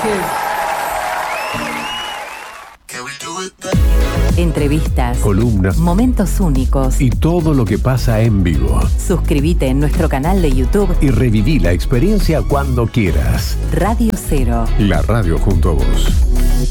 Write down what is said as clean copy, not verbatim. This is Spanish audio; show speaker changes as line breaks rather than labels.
Entrevistas,
columnas,
momentos únicos
y todo lo que pasa en vivo.
Suscríbete en nuestro canal de YouTube
Y reviví la experiencia cuando quieras.
Radio Cero.
La radio junto a vos.